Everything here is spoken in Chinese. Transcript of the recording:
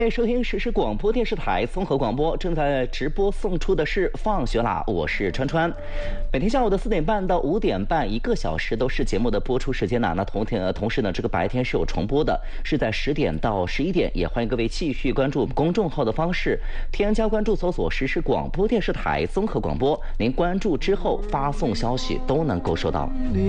收听实时广播电视台综合广播，正在直播送出的是放学啦，我是川川。每天下午的4点半到5点半，1个小时都是节目的播出时间呢。那同时呢，这个白天是有重播的，是在10点到11点。也欢迎各位继续关注我们公众号的方式，添加关注搜索实时广播电视台综合广播。您关注之后发送消息都能够收到。